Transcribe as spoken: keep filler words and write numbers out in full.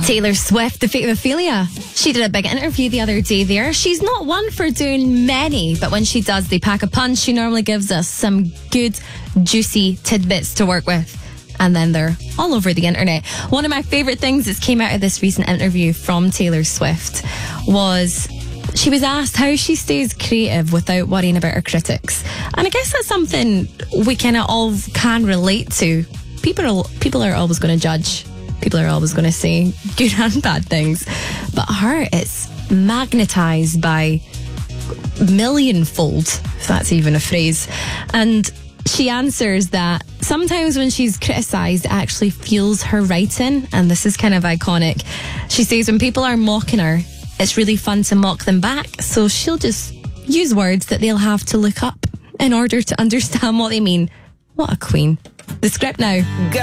Taylor Swift, The Fate of Ophelia. She did a big interview the other day there. She's not one for doing many, but when she does, they pack a punch. She normally gives us some good, juicy tidbits to work with. And then they're all over the internet. One of my favourite things that came out of this recent interview from Taylor Swift was she was asked how she stays creative without worrying about her critics. And I guess that's something we kind of all can relate to. People are, people are always going to judge. People are always going to say good and bad things. But her, it's magnetised by millionfold, if that's even a phrase. And she answers that sometimes when she's criticised, it actually fuels her writing. And this is kind of iconic. She says when people are mocking her, it's really fun to mock them back. So she'll just use words that they'll have to look up in order to understand what they mean. What a queen. The script now.